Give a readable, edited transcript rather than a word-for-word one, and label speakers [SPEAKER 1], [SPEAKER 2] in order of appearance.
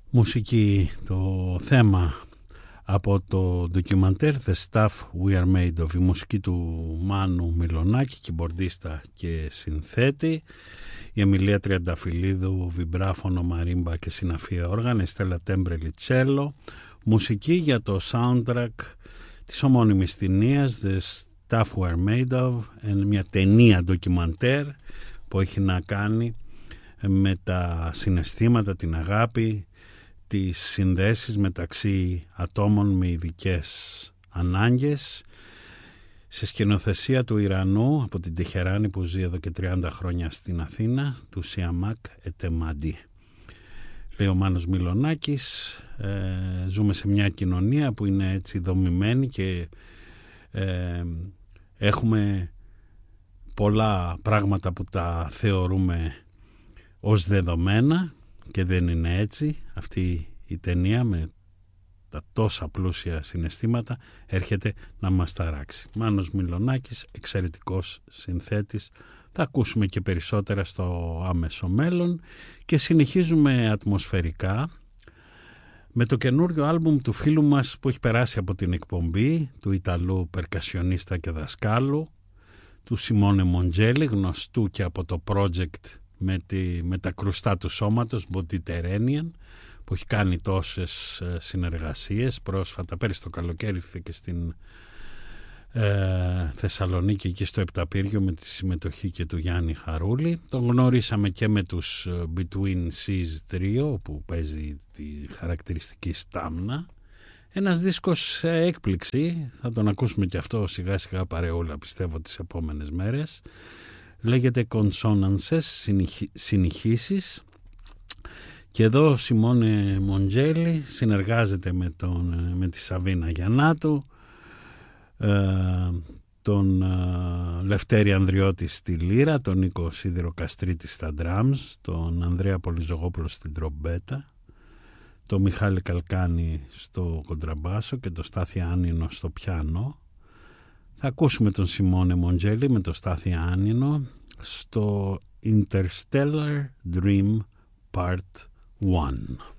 [SPEAKER 1] Μουσική, το θέμα από το ντοκιμαντέρ The Stuff We Are Made Of, η μουσική του Μάνου Μιλονάκη, κιμπορντίστα και συνθέτη, η Εμιλία Τριανταφυλλίδου, βιμπράφωνο, μαρίμπα και συναφία όργανα, η Στέλλα Τέμπρελη τσέλο, μουσική για το soundtrack της ομώνυμης ταινίας The Stuff We Are Made Of, μια ταινία ντοκιμαντέρ που έχει να κάνει με τα συναισθήματα, την αγάπη, τις συνδέσεις μεταξύ ατόμων με ειδικές ανάγκες, σε σκηνοθεσία του Ιρανού από την Τεχεράνη που ζει εδώ και 30 χρόνια στην Αθήνα, του Σιαμάκ Ετεμαντί. Λέει ο Μάνος Μιλονάκης, ζούμε σε μια κοινωνία που είναι έτσι δομημένη και έχουμε πολλά πράγματα που τα θεωρούμε ως δεδομένα και δεν είναι έτσι. Αυτή η ταινία με τα τόσα πλούσια συναισθήματα έρχεται να μας ταράξει. Μάνος Μιλονάκης, εξαιρετικός συνθέτης. Θα ακούσουμε και περισσότερα στο άμεσο μέλλον και συνεχίζουμε ατμοσφαιρικά με το καινούριο άλμπουμ του φίλου μας που έχει περάσει από την εκπομπή, του Ιταλού περκασιονίστα και του Σιμώνε Μοντζέλη, γνωστού και από το project με τα κρουστά του σώματος, Boditerranean, που έχει κάνει τόσες συνεργασίες. Πρόσφατα, πέρυσι το καλοκαίρι, ήρθε και στην Θεσσαλονίκη, εκεί στο Επταπύργιο, με τη συμμετοχή και του Γιάννη Χαρούλη. Τον γνωρίσαμε και με τους Between Seas Trio, που παίζει τη χαρακτηριστική στάμνα. Ένας δίσκος έκπληξη, θα τον ακούσουμε και αυτό σιγά σιγά παρεούλα, πιστεύω, τις επόμενες μέρες. Λέγεται Consonances, συνηχήσεις, και εδώ ο Σιμώνε Μοντζέλη συνεργάζεται με τη Σαβίνα Γιαννάτου, τον Λευτέρη Ανδριώτη στη λύρα, τον Νίκο Σίδηρο Καστρίτη στα drums, τον Ανδρέα Πολυζογόπουλο στην τρομπέτα, τον Μιχάλη Καλκάνη στο κοντραμπάσο και τον Στάθη Άνινο στο πιάνο. Θα ακούσουμε τον Σιμώνε Μοντζέλη με τον Στάθη Άνινο στο Interstellar Dream Part 1.